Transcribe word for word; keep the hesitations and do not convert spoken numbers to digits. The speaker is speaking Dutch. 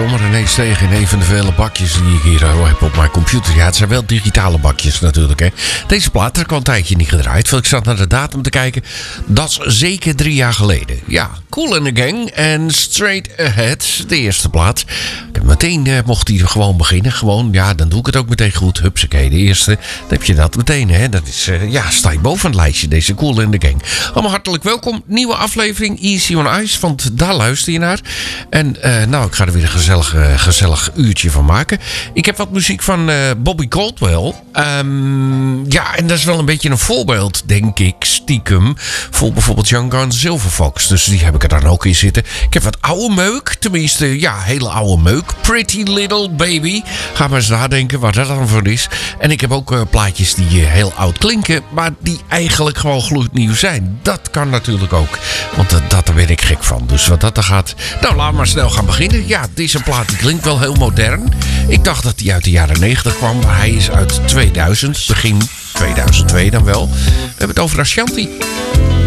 zomaar ineens tegen in een van de vele bakjes die ik hier uh, heb op mijn computer. Ja, het zijn wel digitale bakjes natuurlijk, hè. Deze plaat heb ik al een tijdje niet gedraaid. Want ik zat naar de datum te kijken. Dat is zeker drie jaar geleden. Ja, Kool and the Gang en Straight Ahead, de eerste plaat. Ik heb meteen uh, mocht hij gewoon beginnen. Gewoon, ja, dan doe ik het ook meteen goed. Hupsakee, de eerste. Dan heb je dat meteen, hè. Dat is, uh, ja, sta je boven het lijstje, deze Kool and the Gang. Allemaal hartelijk welkom. Nieuwe aflevering Easy on Ice, want daar luister je naar. En uh, nou, ik ga er weer een gezellig, uh, gezellig uurtje van maken. Ik heb wat muziek van uh, Bobby Caldwell. Um, ja, en dat is wel een beetje een voorbeeld, denk ik, stiekem. Voor bijvoorbeeld Young Guns Silver Fox. Dus die heb ik er dan ook in zitten. Ik heb wat oude meuk. Tenminste, ja, hele oude meuk. Pretty Little Baby. Ga maar eens nadenken waar dat dan voor is. En ik heb ook uh, plaatjes die uh, heel oud klinken, maar die eigenlijk gewoon gloednieuw zijn. Dat kan natuurlijk ook. Want uh, dat, daar ben ik gek van. Dus wat dat er gaat. Nou, laten we maar snel gaan beginnen. Ja, deze plaat die klinkt wel heel modern. Ik dacht dat hij uit de jaren negentig kwam, maar hij is uit tweeduizend. Begin tweeduizend twee dan wel. We hebben het over Ashanti.